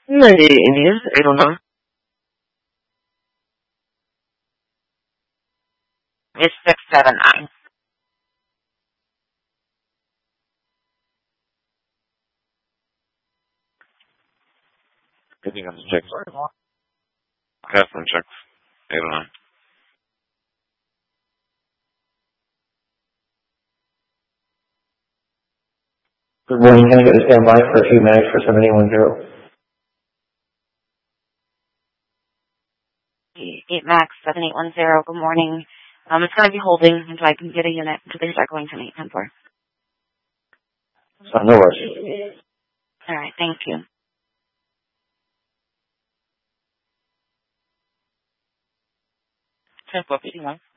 Ini, I don't know. It's 679. Getting on the checks. Catherine checks. 809. Good morning. Can I get a standby for a few minutes for 7810? 8 Max 7810. Good morning. It's going to be holding until I can get a unit until they start going to 810. No rush. All right. Thank you. 10-4, 81.